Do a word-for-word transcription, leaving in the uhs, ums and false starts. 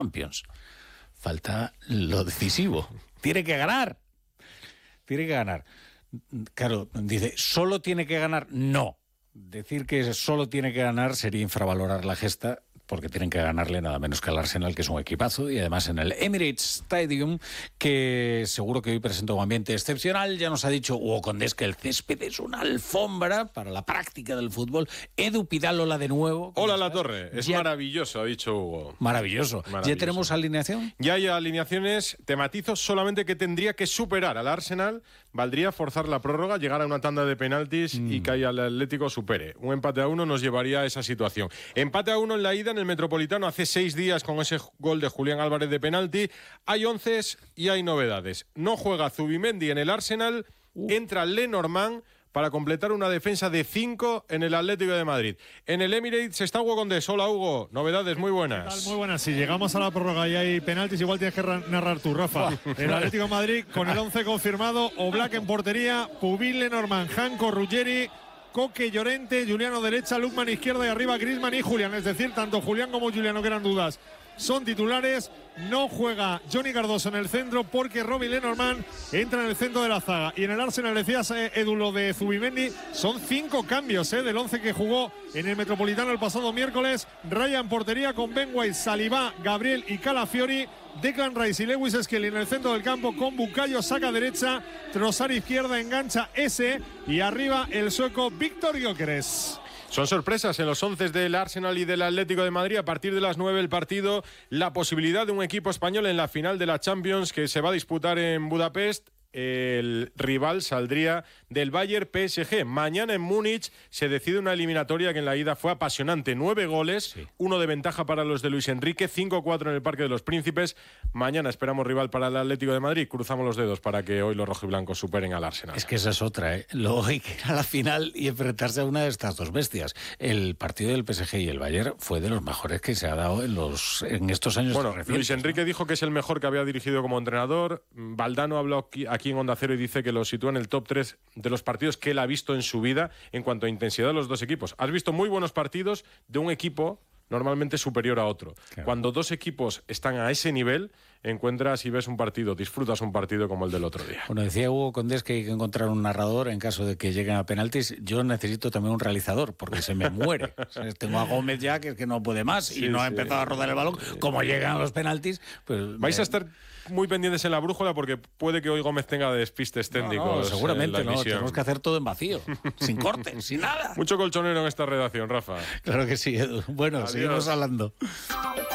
Champions. Falta lo decisivo. Tiene que ganar. Tiene que ganar. Claro, dice, ¿solo tiene que ganar? No. Decir que solo tiene que ganar sería infravalorar la gesta, porque tienen que ganarle nada menos que al Arsenal, que es un equipazo, y además en el Emirates Stadium, que seguro que hoy presenta un ambiente excepcional. Ya nos ha dicho Hugo Condés que el césped es una alfombra para la práctica del fútbol. Edu Pidal, hola de nuevo. Hola, La Torre. Es ya... maravilloso, ha dicho Hugo. Maravilloso. Maravilloso. ¿Ya tenemos alineación? Ya hay alineaciones. Te matizo solamente que tendría que superar al Arsenal. Valdría forzar la prórroga, llegar a una tanda de penaltis mm. y que el Atlético supere. Un empate a uno nos llevaría a esa situación. Empate a uno en la ida en el Metropolitano hace seis días con ese gol de Julián Álvarez de penalti. Hay once y hay novedades. No juega Zubimendi en el Arsenal, uh. entra Lenormand para completar una defensa de cinco en el Atlético de Madrid. En el Emirates está Hugo Condés. Hola, Hugo. Novedades muy buenas. Muy buenas. Si llegamos a la prórroga y hay penaltis, igual tienes que narrar tú, Rafa. El Atlético de Madrid con el once confirmado. Oblak en portería, Pubil, Lenormand, Janko, Ruggeri, Coque, Llorente, Juliano derecha, Lukman izquierda y arriba Griezmann y Julián. Es decir, tanto Julián como Juliano, que eran dudas, son titulares. No juega Johnny Cardoso en el centro porque Robin Lenormand entra en el centro de la zaga. Y en el Arsenal, decías, eh, Edu, lo de Zubimendi, son cinco cambios eh, del once que jugó en el Metropolitano el pasado miércoles. Ryan portería con Ben White, Saliba, Gabriel y Calafiori. Declan Rice y Lewis Skelly en el centro del campo con Bukayo, saca derecha, Trossard izquierda, engancha ese, y arriba el sueco Víctor Gyökeres. Son sorpresas en los once del Arsenal y del Atlético de Madrid. A partir de las nueve el partido, la posibilidad de un equipo español en la final de la Champions que se va a disputar en Budapest. El rival saldría del Bayern P S G. Mañana en Múnich se decide una eliminatoria que en la ida fue apasionante. Nueve goles, sí. uno de ventaja para los de Luis Enrique, cinco cuatro en el Parque de los Príncipes. Mañana esperamos rival para el Atlético de Madrid. Cruzamos los dedos para que hoy los rojiblancos superen al Arsenal. Es que esa es otra, ¿eh? Luego hay que ir a la final y enfrentarse a una de estas dos bestias. El partido del P S G y el Bayern fue de los mejores que se ha dado en, los, en estos años. Bueno, recientes, Luis Enrique, ¿no?, dijo que es el mejor que había dirigido como entrenador. Valdano habló aquí, aquí en Onda Cero y dice que lo sitúa en el top tres de los partidos que él ha visto en su vida en cuanto a intensidad de los dos equipos. Has visto muy buenos partidos de un equipo normalmente superior a otro. Claro. Cuando dos equipos están a ese nivel, encuentras y ves un partido, disfrutas un partido como el del otro día. Bueno, decía Hugo Condés que hay que encontrar un narrador en caso de que lleguen a penaltis. Yo necesito también un realizador, porque se me muere. O sea, tengo a Gómez ya, que, que no puede más, sí, y no sí. ha empezado a rodar el balón. Como llegan a los penaltis, pues... Vais me... a estar muy pendientes en la brújula, porque puede que hoy Gómez tenga despistes técnicos. No, no, seguramente no, tenemos que hacer todo en vacío, sin corte, sin nada. Mucho colchonero en esta redacción, Rafa. Claro que sí, Edu. Bueno, adiós. Seguimos hablando.